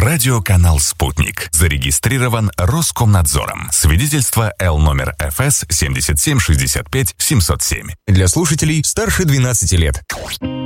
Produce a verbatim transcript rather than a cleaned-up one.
Радиоканал «Спутник». Зарегистрирован Роскомнадзором. Свидетельство Л номер эф эс семь семь шесть пять семь ноль семь. Для слушателей старше двенадцати лет.